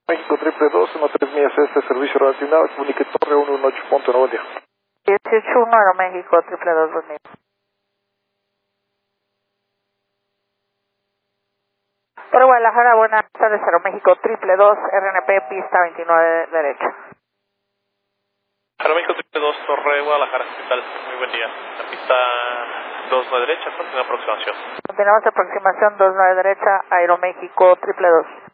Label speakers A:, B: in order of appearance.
A: México triple 2, 13 millas este servicio relacionado, comunique Torre 118.9, buen día.
B: 181 Aeroméxico triple 2, buen día. Por Guadalajara, buenas tardes, Aeroméxico triple 2, RNP, pista 29 derecha.
C: Aeroméxico triple 2, Torre Guadalajara, ¿qué tal? Muy buen día. La pista 29 derecha, continúa aproximación.
B: Continuamos aproximación 29 derecha, Aeroméxico triple 2.